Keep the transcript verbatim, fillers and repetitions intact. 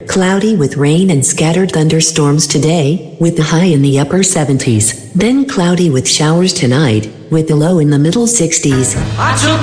Cloudy with rain and scattered thunderstorms today, with the high in the upper seventies. Then cloudy with showers tonight, with the low in the middle sixties. I took